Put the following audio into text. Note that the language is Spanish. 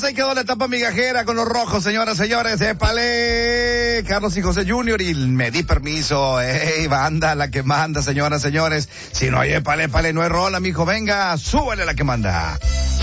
ahí quedó la etapa migajera con los rojos, señoras, señores. Épale, Carlos y José Junior, y me di permiso. Ey, banda, la que manda, señoras, señores. Si no hay épale, no hay rola, mijo. Venga, súbele la que manda.